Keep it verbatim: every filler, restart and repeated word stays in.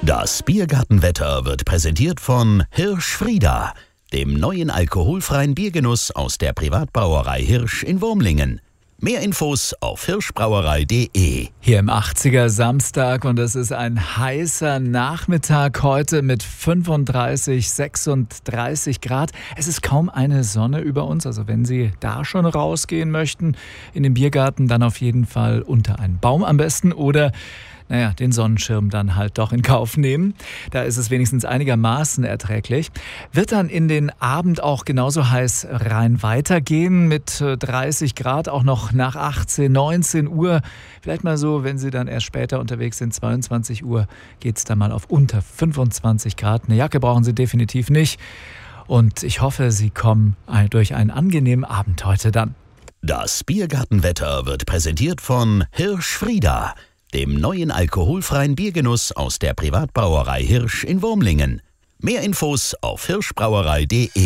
Das Biergartenwetter wird präsentiert von Hirsch Frieda, dem neuen alkoholfreien Biergenuss aus der Privatbrauerei Hirsch in Wurmlingen. Mehr Infos auf hirschbrauerei punkt de. Hier im achtziger Samstag und es ist ein heißer Nachmittag heute mit fünfunddreißig, sechsunddreißig Grad. Es ist kaum eine Sonne über uns, also wenn Sie da schon rausgehen möchten in den Biergarten, dann auf jeden Fall unter einen Baum am besten oder naja, den Sonnenschirm dann halt doch in Kauf nehmen. Da ist es wenigstens einigermaßen erträglich. Wird dann in den Abend auch genauso heiß rein weitergehen mit dreißig Grad, auch noch nach achtzehn, neunzehn Uhr. Vielleicht mal so, wenn Sie dann erst später unterwegs sind, zweiundzwanzig Uhr, geht es dann mal auf unter fünfundzwanzig Grad. Eine Jacke brauchen Sie definitiv nicht. Und ich hoffe, Sie kommen durch einen angenehmen Abend heute dann. Das Biergartenwetter wird präsentiert von Hirsch Frieda, dem neuen alkoholfreien Biergenuss aus der Privatbrauerei Hirsch in Wurmlingen. Mehr Infos auf hirschbrauerei punkt de.